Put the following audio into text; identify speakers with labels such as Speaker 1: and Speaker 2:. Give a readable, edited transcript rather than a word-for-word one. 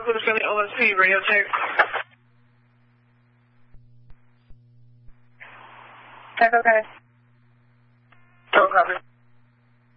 Speaker 1: Blue Philly OSP, radio check. Check, okay. Don't copy.